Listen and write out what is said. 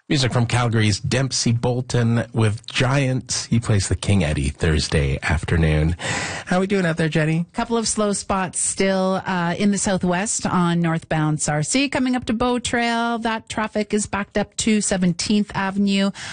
Music from Calgary's Dempsey Bolton with Giants. He plays the King Eddie Thursday afternoon. How are we doing out there, Jenny? Couple of slow spots still in the southwest on northbound Sarcee. Coming up to Bow Trail, that traffic is backed up to 17th Avenue.